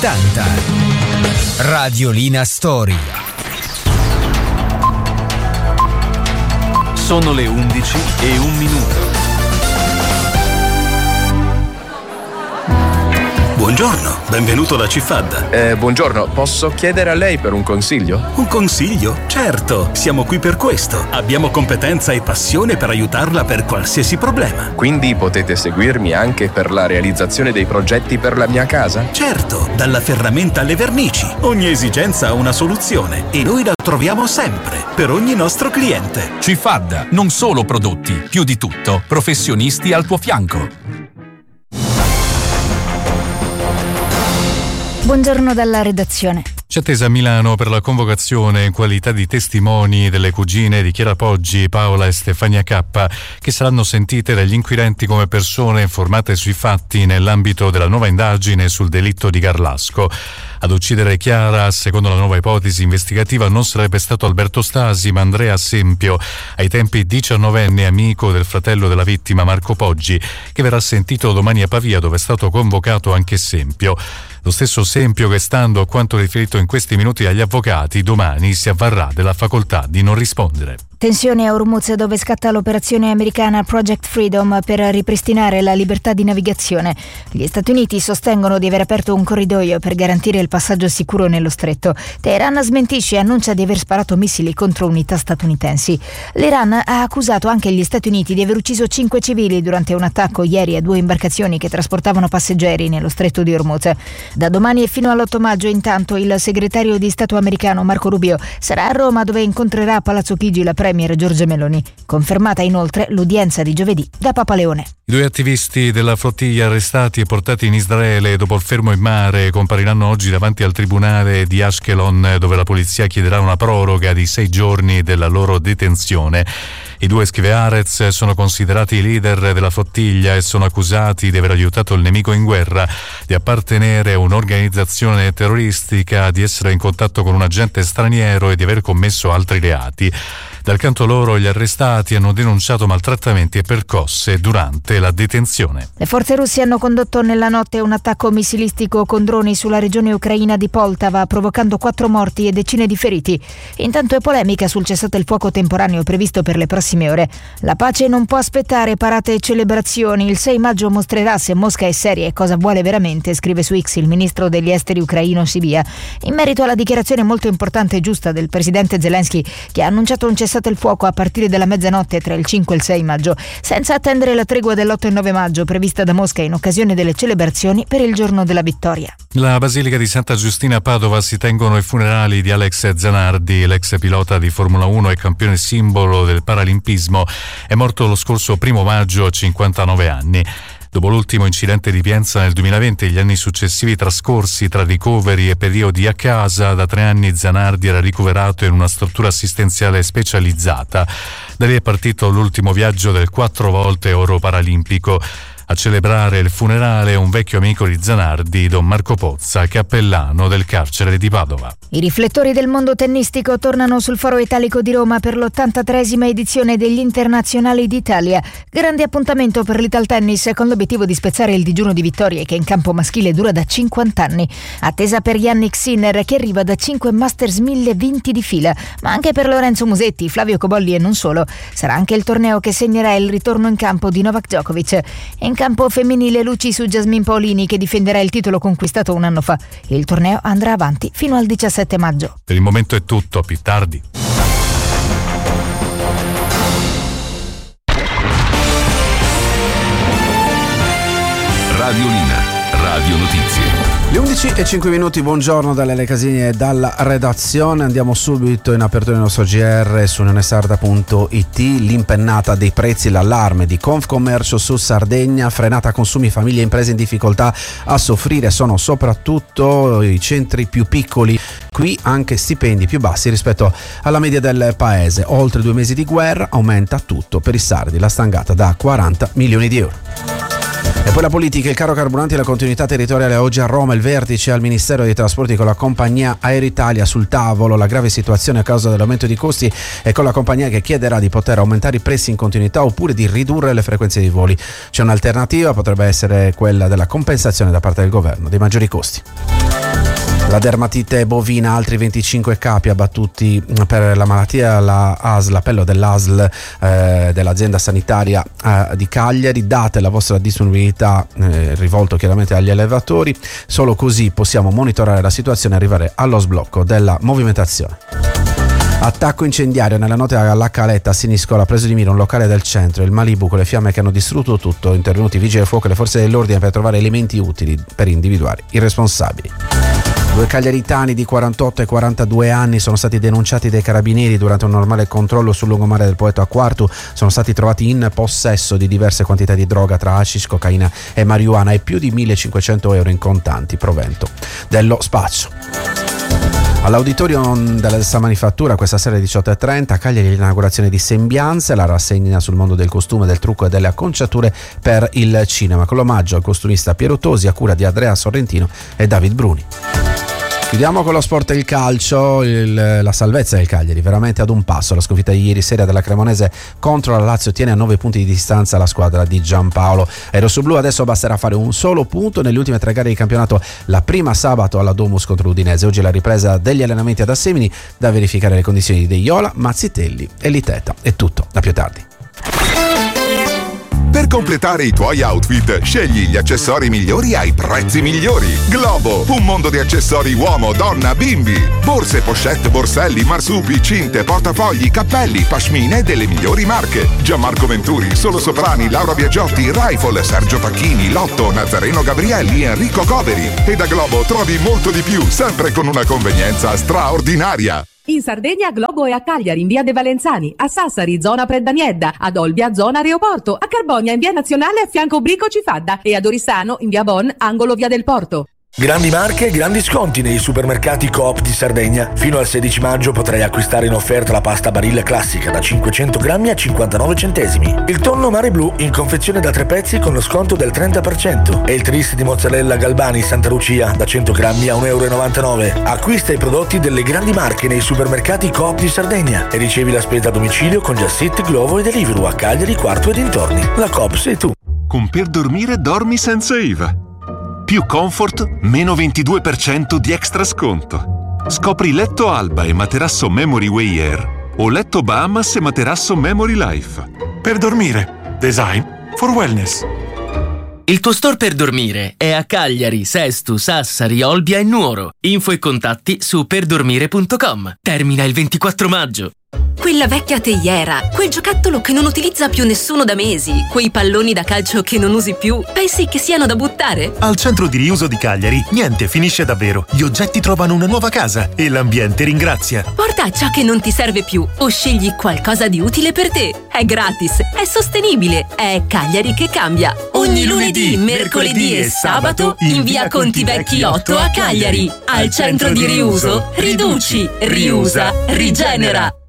70. Radiolina Storia. Sono le 11:01. Buongiorno, benvenuto da Cifadda. Buongiorno, posso chiedere a lei per un consiglio? Un consiglio? Certo, siamo qui per questo. Abbiamo competenza e passione per aiutarla per qualsiasi problema. Quindi potete seguirmi anche per la realizzazione dei progetti per la mia casa? Certo, dalla ferramenta alle vernici. Ogni esigenza ha una soluzione e noi la troviamo sempre, per ogni nostro cliente. Cifadda, non solo prodotti, più di tutto, professionisti al tuo fianco. Buongiorno dalla redazione. C'è attesa a Milano per la convocazione in qualità di testimoni delle cugine di Chiara Poggi, Paola e Stefania K, che saranno sentite dagli inquirenti come persone informate sui fatti nell'ambito della nuova indagine sul delitto di Garlasco. Ad uccidere Chiara, secondo la nuova ipotesi investigativa, non sarebbe stato Alberto Stasi, ma Andrea Sempio, ai tempi 19enne amico del fratello della vittima Marco Poggi, che verrà sentito domani a Pavia, dove è stato convocato anche Sempio. Lo stesso Sempio che, stando a quanto riferito in questi minuti agli avvocati, domani si avvarrà della facoltà di non rispondere. Tensione a Hormuz, dove scatta l'operazione americana Project Freedom per ripristinare la libertà di navigazione. Gli Stati Uniti sostengono di aver aperto un corridoio per garantire il passaggio sicuro nello stretto. Teheran smentisce e annuncia di aver sparato missili contro unità statunitensi. L'Iran ha accusato anche gli Stati Uniti di aver ucciso 5 civili durante un attacco ieri a 2 imbarcazioni che trasportavano passeggeri nello stretto di Hormuz. Da domani e fino all'8 maggio, intanto, il segretario di Stato americano Marco Rubio sarà a Roma, dove incontrerà a Palazzo Chigi la Premier Giorgia Meloni. Confermata inoltre l'udienza di giovedì da Papa Leone. I 2 attivisti della flottiglia arrestati e portati in Israele dopo il fermo in mare compariranno oggi davanti al tribunale di Ashkelon, dove la polizia chiederà una proroga di 6 giorni della loro detenzione. I 2, scrive Haaretz, sono considerati i leader della flottiglia e sono accusati di aver aiutato il nemico in guerra, di appartenere a un'organizzazione terroristica, di essere in contatto con un agente straniero e di aver commesso altri reati. Dal canto loro, gli arrestati hanno denunciato maltrattamenti e percosse durante la detenzione. Le forze russe hanno condotto nella notte un attacco missilistico con droni sulla regione ucraina di Poltava, provocando 4 morti e decine di feriti. Intanto è polemica sul cessate il fuoco temporaneo previsto per le prossime ore. La pace non può aspettare parate e celebrazioni. Il 6 maggio mostrerà se Mosca è seria e cosa vuole veramente, scrive su X il ministro degli esteri ucraino Sibia, in merito alla dichiarazione molto importante e giusta del presidente Zelensky, che ha annunciato un cessate il fuoco a partire dalla mezzanotte tra il 5 e il 6 maggio, senza attendere la tregua dell'8 e 9 maggio prevista da Mosca in occasione delle celebrazioni per il giorno della vittoria. La Basilica di Santa Giustina a Padova si tengono i funerali di Alex Zanardi, l'ex pilota di Formula 1 e campione simbolo del paralimpismo. È morto lo scorso 1 maggio a 59 anni. Dopo l'ultimo incidente di Pienza nel 2020 e gli anni successivi trascorsi tra ricoveri e periodi a casa, da 3 anni Zanardi era ricoverato in una struttura assistenziale specializzata. Da lì è partito l'ultimo viaggio del 4 volte oro paralimpico. A celebrare il funerale un vecchio amico di Zanardi, Don Marco Pozza, cappellano del carcere di Padova. I riflettori del mondo tennistico tornano sul Foro Italico di Roma per l'83esima edizione degli Internazionali d'Italia. Grande appuntamento per l'Italtennis, con l'obiettivo di spezzare il digiuno di vittorie che in campo maschile dura da 50 anni. Attesa per Yannick Sinner, che arriva da 5 Masters 1000 vinti di fila, ma anche per Lorenzo Musetti, Flavio Cobolli e non solo. Sarà anche il torneo che segnerà il ritorno in campo di Novak Djokovic. In campo femminile luci su Jasmine Paolini, che difenderà il titolo conquistato un anno fa. Il torneo andrà avanti fino al 17 maggio. Per il momento è tutto, più tardi. Radiolina, Radio Notizie. Le 11:05, buongiorno dalle Casini e dalla redazione. Andiamo subito in apertura del nostro GR su unionesarda.it. L'impennata dei prezzi, l'allarme di Confcommercio su Sardegna, frenata consumi, famiglie e imprese in difficoltà. A soffrire sono soprattutto i centri più piccoli, qui anche stipendi più bassi rispetto alla media del paese. Oltre 2 mesi di guerra, aumenta tutto per i sardi, la stangata da 40 milioni di euro. E poi la politica, il caro carburanti e la continuità territoriale. Oggi a Roma il vertice al Ministero dei Trasporti con la compagnia Aeritalia, sul tavolo la grave situazione a causa dell'aumento di costi e con la compagnia che chiederà di poter aumentare i prezzi in continuità oppure di ridurre le frequenze di voli. C'è un'alternativa, potrebbe essere quella della compensazione da parte del governo dei maggiori costi. La dermatite bovina, altri 25 capi abbattuti per la malattia. La ASL, appello dell'ASL dell'azienda sanitaria di Cagliari: date la vostra disponibilità, rivolto chiaramente agli allevatori, solo così possiamo monitorare la situazione e arrivare allo sblocco della movimentazione. Attacco incendiario nella notte alla Caletta a Siniscola, ha preso di mira un locale del centro, il Malibu, con le fiamme che hanno distrutto tutto. Intervenuti vigili del fuoco e le forze dell'ordine per trovare elementi utili per individuare i responsabili. 2 cagliaritani di 48 e 42 anni sono stati denunciati dai carabinieri durante un normale controllo sul lungomare del Poetto a Quartu. Sono stati trovati in possesso di diverse quantità di droga tra hashish, cocaina e marijuana e più di 1.500 euro in contanti, provento dello spaccio. All'auditorium della Sa Manifattura questa sera alle 18:30 a Cagliari l'inaugurazione di Sembianze, la rassegna sul mondo del costume, del trucco e delle acconciature per il cinema, con l'omaggio al costumista Piero Tosi a cura di Andrea Sorrentino e David Bruni. Chiudiamo con lo sport e il calcio, la salvezza del Cagliari veramente ad un passo. La sconfitta di ieri sera della Cremonese contro la Lazio tiene a 9 punti di distanza la squadra di Giampaolo. Ai rossoblù adesso basterà fare un solo punto nelle ultime 3 gare di campionato, la prima sabato alla Domus contro l'Udinese. Oggi la ripresa degli allenamenti ad Assemini, da verificare le condizioni di Iola, Mazzitelli e Liteta. È tutto, a più tardi. Per completare i tuoi outfit, scegli gli accessori migliori ai prezzi migliori. Globo, un mondo di accessori uomo, donna, bimbi. Borse, pochette, borselli, marsupi, cinte, portafogli, cappelli, pashmine delle migliori marche. Gianmarco Venturi, Solo Soprani, Laura Biagiotti, Rifle, Sergio Tacchini, Lotto, Nazareno Gabrielli, Enrico Coveri. E da Globo trovi molto di più, sempre con una convenienza straordinaria. In Sardegna Globo è a Cagliari in via De Valenzani, a Sassari zona Preddaniedda, ad Olbia zona Aeroporto, a Carbonia in via Nazionale a fianco Brico Cifadda e ad Oristano in via Bon angolo via del Porto. Grandi marche e grandi sconti nei supermercati Coop di Sardegna. Fino al 16 maggio potrai acquistare in offerta la pasta Barilla classica da 500 grammi a 59 centesimi. Il tonno Mare Blu in confezione da 3 pezzi con lo sconto del 30% e il tris di mozzarella Galbani Santa Lucia da 100 grammi a 1,99 €. Acquista i prodotti delle grandi marche nei supermercati Coop di Sardegna e ricevi la spesa a domicilio con Just Eat, Glovo e Deliveroo a Cagliari, Quartu e dintorni. La Coop sei tu. Con Per Dormire dormi senza IVA. Più comfort, meno 22% di extra sconto. Scopri letto Alba e materasso Memory Way Air o letto Bahamas e materasso Memory Life. Per dormire, design for wellness. Il tuo store per dormire è a Cagliari, Sesto, Sassari, Olbia e Nuoro. Info e contatti su perdormire.com. Termina il 24 maggio. Quella vecchia teiera, quel giocattolo che non utilizza più nessuno da mesi, quei palloni da calcio che non usi più, pensi che siano da buttare? Al centro di riuso di Cagliari niente finisce davvero. Gli oggetti trovano una nuova casa e l'ambiente ringrazia. Porta ciò che non ti serve più o scegli qualcosa di utile per te. È gratis, è sostenibile, è Cagliari che cambia. Ogni lunedì, mercoledì e sabato in via Conti Vecchi 8 a Cagliari. Al centro di riuso, riduci, riusa, rigenera.